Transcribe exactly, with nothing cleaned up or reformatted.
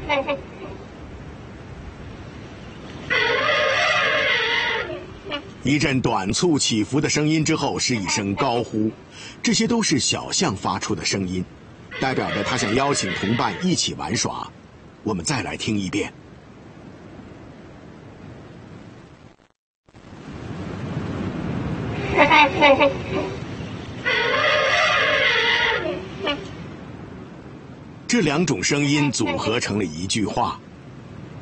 一阵短促起伏的声音之后是一声高呼，这些都是小象发出的声音，代表着它想邀请同伴一起玩耍。我们再来听一遍。这两种声音组合成了一句话，